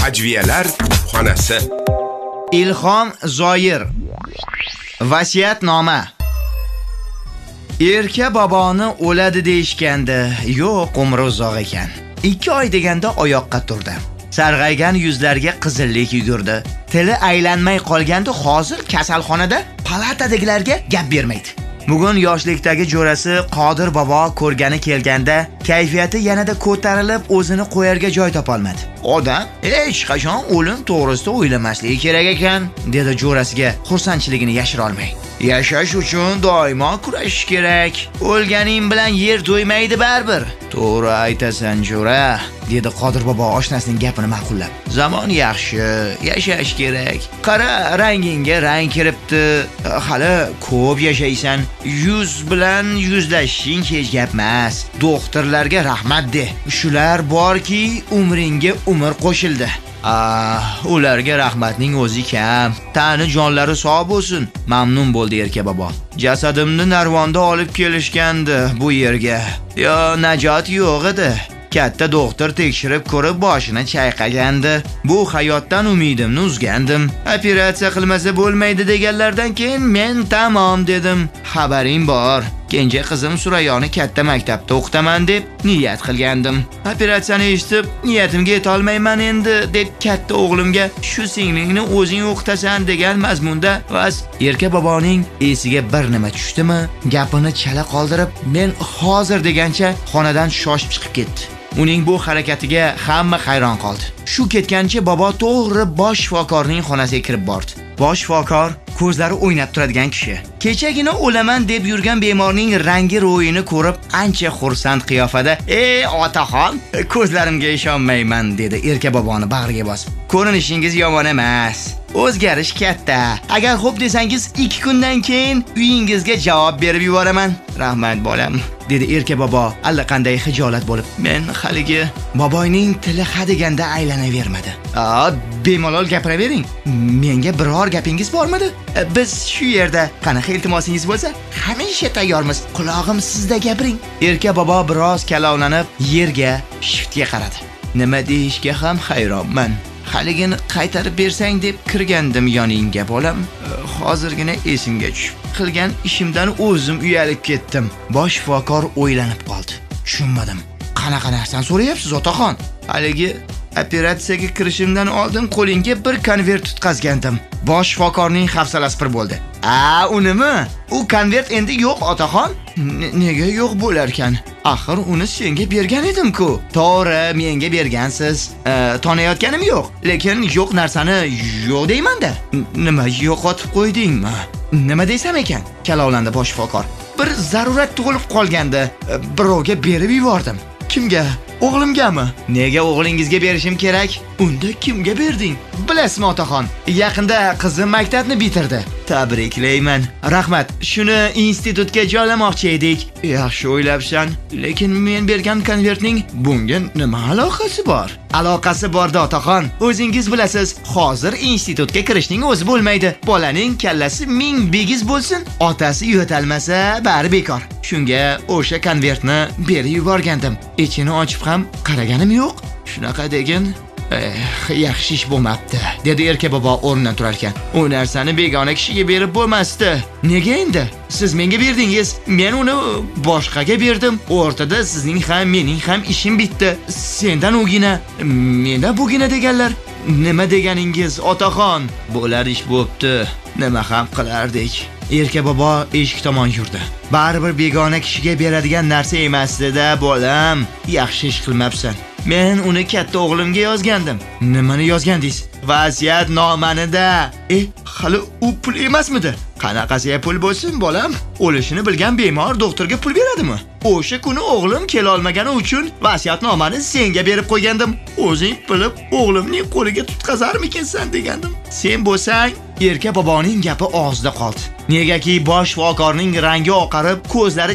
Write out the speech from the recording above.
Adviyalar xonasi. Ilhom Zoir. Vasiyatnoma. Erka boboni o'ladi deyishgandi. Yo'q, umri uzoq ekan. 2 oy deganda oyoqqa turdi. Sarg'aygan yuzlarga qizillik yugurdi. Tili aylanmay qolganda hozir kasalxonada palatadagilarga gap bermaydi. Bugun yoshlikdagi jo'rasi Qodir bobo ko'rgani kelganda kayfiyati yanada ko'tarilib, o'zini qo'yarga joy topolmadi. Odam hech qachon o'lim to'g'risida o'ylamasligi kerak ekan, dedi jo'rasiga xursandchiligini yashira olmay. Yashash uchun doimo kurashish kerak. O'lganing bilan yer to'ymaydi baribir. To'g'ri aytasan jo'ra, dedi Qodir bobo oshnasining gapini ma'qullab. Zamon yaxshi, yashash kerak. Qara, rangingga rang kiribdi. Hali ko'p yashaysan. Yuz bilan yuzlashishing hech gap emas. Doktorlarga rahmat de. Shular borki, umringga umr qo'shildi. Ularga rahmatning o'zi kam. Tani jonlari sog' bo'lsin. Mamnun bo'ldi Erka bobo. Jasadimni Narvonda olib kelishgandi bu yerga. Yo, najot yo'q edi. Katta doktor tekshirib ko'rib boshini chayqagandi. Bu hayotdan umidimni uzgandim. Operatsiya qilmasa bo'lmaydi deganlardan keyin men tamom dedim. Xabaring bor. Kenja qizim Surayoni katta maktabda o'qitaman deb niyat qilgandim. Operatsiyani eshitib, niyatimga yeta olmayman endi deb katta o'g'limga shu singlingni o'zing o'qitasan degan mazmunda vas Erka boboning esiga bir nima tushdimi? Gapini chala qoldirib, men hozir degancha xonadan shoshib chiqib ketdi. Uning bu harakatiga hamma hayron qoldi. Shu ketgancha bobo to'g'ri bosh shifokorning xonasiga kirib bordi. Bosh shifokor ko'zlari o'ynab turadigan kishi. Kechagina o'laman deb yurgan bemorning rangi ro'yini ko'rib, ancha xursand qiyofada, "Ey otaxon, ko'zlarimga ishonmayman", dedi Erka boboni bag'riga bosib. "Ko'rinishingiz yomon emas. O'zgarish katta. Agar xo'p desangiz 2 kundan keyin uyingizga javob berib yuboraman." "Rahmat bolam", dedi Erka bobo allaqanday xijolat bo'lib. Men haligi boboyning tili hadeganda aylanavermadi. Bemalol gapiravering. Menga biror gapingiz bormidi? Biz shu yerda. Qanaqa iltimosingiz bo'lsa, hamisha tayyormiz. Quloqim sizda, gapiring. Erka bobo biroz kalovlanib, yerga, shiftga qaradi. Nima deyishga ham hayronman. Haligini qaytarib bersang deb kirgandim yoningga bolam. Hozirgina esimga tushib, qilgan ishimdan o'zim uyalib ketdim. Bosh shifokor o'ylanib qoldi. Tushunmadim. Qanaqa narsani so'rayapsiz, otaxon? Haligi operatsiyaga kirishimdan oldin qo'lingga bir konvert tutqazgandim. Bosh shifokorning hafsalasi pir bo'ldi. Unimi? U konvert endi yo'q, otaxon. Nega yo'q bo'lar ekan? Axir uni senga bergan edim-ku. To'g'ri, menga bergansiz. Tonayotganim yo'q, lekin yo'q narsani yo'q deyman-da. Nima yo'qotib qo'ydingmi? Nima desam ekan? Kalovlandi bosh shifokor. Bir zarurat tug'ilib qolgandi. Birovga berib yubordim. Kimga? O'g'limgami? Nega o'g'lingizga berishim kerak? Unda kimga berding? Bilasizmi, otaxon? Yaqinda qizim maktabni bitirdi. Tabriklayman. Rahmat. Shuni institutga joylamoqchi edik. Yaxshi o'ylabsan, lekin men bergan konvertning bunga nima aloqasi bor? Aloqasi borda, otaxon. O'zingiz bilasiz, hozir institutga kirishning o'zi bo'lmaydi. Bolaning kallasi ming bigiz bo'lsin, otasi yo'talmasa, bari bekor. Shunga o'sha konvertni berib yuborgandim. Ichini ochib ham qaraganim yo'q. Shunaqa degin, yaxshi ish bo'lmabdi, dedi Erka bobo o'rnidan turar ekan. U narsani begona kishiga berib bo'lmasdi. Nega endi? Siz menga berdingiz, men uni boshqaga berdim. O'rtada sizning ham, mening ham ishim bitdi. Sendan ugina, mendan bugina deganlar. Nima deganingiz, otaxon? Bo'lar ish bo'pti. Nima ham qilardik? Erka bobo eshik tomon yurdi. Baribir begona kishiga beradigan narsa emasdi-da, bolam. Yaxshi ish qilmabsan. Men uni katta o'g'limga yozgandim. Nimani yozgandingiz? Vasiyatnomani-da. Hali u pul emasmidi? Qanaqasiga pul bo'lsin, bolam? O'lishini bilgan bemor doktorga pul beradimi? O'sha kuni o'g'lim kela olmagani uchun vasiyatnomani senga berib qo'ygandim. O'zing bilib, o'g'limning qo'liga tutqazarmikansan degandim. Sen bo'lsang, Erka boboning gapi og'zida qoldi. Negaki bosh shifokorning rangi oqarib, ko'zlari